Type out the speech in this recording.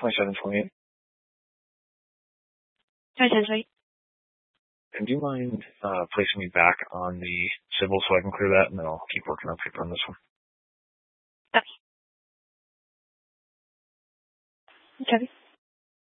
27, 28. Potentially. And do you mind placing me back on the civil so I can clear that, and then I'll keep working on paper on this one. Okay.